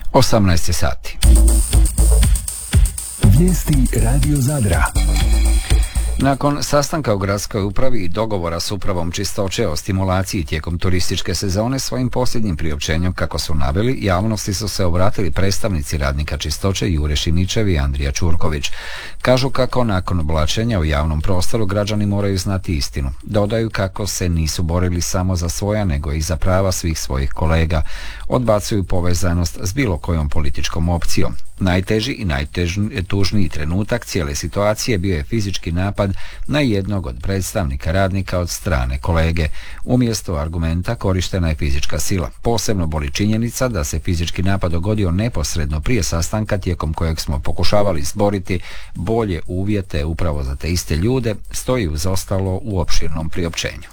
18 sati. Vijesti Radio Zadra. Nakon sastanka u gradskoj upravi i dogovora s upravom čistoće o stimulaciji tijekom turističke sezone, svojim posljednjim priopćenjem, kako su naveli, javnosti su se obratili predstavnici radnika čistoće Jure Šimičev i Andrija Čurković. Kažu kako nakon oblačenja u javnom prostoru građani moraju znati istinu. Dodaju kako se nisu borili samo za svoja, nego i za prava svih svojih kolega. Odbacuju povezanost s bilo kojom političkom opcijom. Najteži i najtužniji trenutak cijele situacije bio je fizički napad na jednog od predstavnika radnika od strane kolege. Umjesto argumenta korištena je fizička sila. Posebno boli činjenica da se fizički napad dogodio neposredno prije sastanka tijekom kojeg smo pokušavali stvoriti bolje uvjete upravo za te iste ljude, stoji uz ostalo u opširnom priopćenju.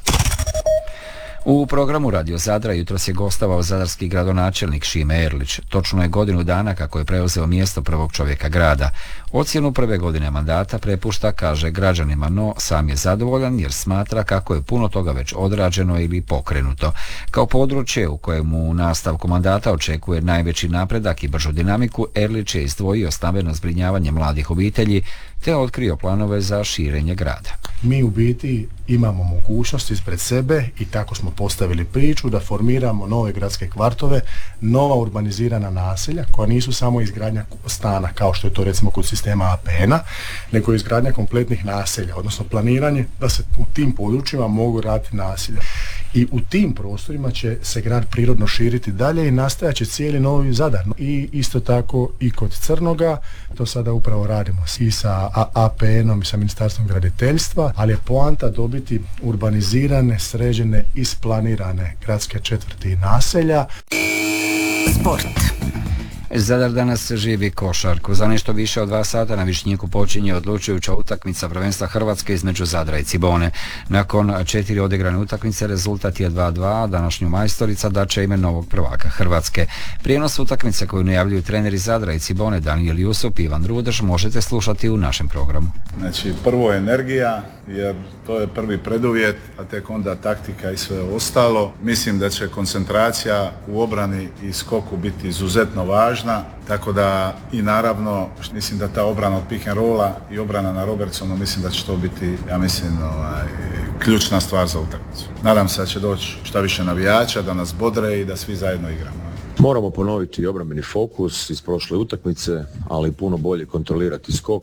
U programu Radio Zadra jutros je gostovao zadarski gradonačelnik Šime Erlić. Točno je godinu dana kako je preuzeo mjesto prvog čovjeka grada. Ocjenu prve godine mandata prepušta, kaže, građanima, no sam je zadovoljan jer smatra kako je puno toga već odrađeno ili pokrenuto. Kao područje u kojemu u nastavku mandata očekuje najveći napredak i bržu dinamiku, Erlić je izdvojio stambeno zbrinjavanje mladih obitelji te otkrio planove za širenje grada. Mi u biti imamo mogućnost ispred sebe i tako smo postavili priču da formiramo nove gradske kvartove, nova urbanizirana naselja koja nisu samo izgradnja stana kao što je to recimo kod sistema APN-a, nego izgradnja kompletnih naselja, odnosno planiranje da se u tim područjima mogu raditi naselja. I u tim prostorima će se grad prirodno širiti dalje i nastajat će cijeli novi Zadar. I isto tako i kod Crnoga, to sada upravo radimo i sa APN-om i sa Ministarstvom graditeljstva, ali je poanta dobiti urbanizirane, sređene, isplanirane gradske četvrti i naselja. Sport. Zadar danas živi košarku. Za nešto više od 2 sata na Višnjiku počinje odlučujuća utakmica prvenstva Hrvatske između Zadra i Cibone. Nakon 4 odigrane utakmice rezultat je 2:2, a današnju majstorica daće ime novog prvaka Hrvatske. Prijenos utakmice koju najavljuju treneri Zadra i Cibone Danijel Jusup i Ivan Rudež možete slušati u našem programu. Znači, prvo je energija, jer to je prvi preduvjet, a tek onda taktika i sve ostalo. Mislim da će koncentracija u obrani i skoku biti izuzetno važna, tako da i naravno mislim da ta obrana od pick and rolla i obrana na Robertsonu, mislim da će to biti, ja mislim, ključna stvar za utakmicu. Nadam se da će doći šta više navijača, da nas bodre i da svi zajedno igramo. Moramo ponoviti obrambeni fokus iz prošle utakmice, ali puno bolje kontrolirati skok.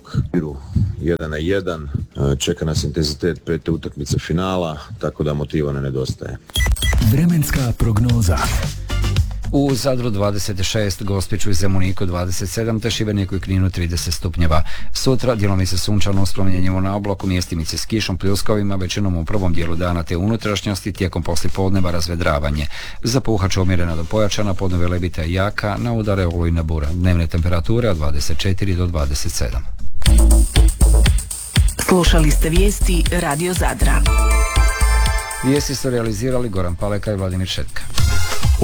1-1, čeka nas intenzitet 5. utakmice finala, tako da motiva ne nedostaje. Vremenska prognoza. U Zadru 26, Gospiću i Zemuniku 27, te Šibeniku i Kninu 30 stupnjeva. Sutra djelomice sunčano s promjenjivom na oblaku, mjestimice s kišom, pljuskovima, većinom u prvom dijelu dana te unutrašnjosti, tijekom poslijepodneva razvedravanje. Zapuhat će umjerena do pojačana, podnove lebita i jaka, na udare olujna bura. Dnevne temperature od 24 do 27. Slušali ste vijesti Radio Zadra. Vijesti su realizirali Goran Paleka i Vladimir Šetka.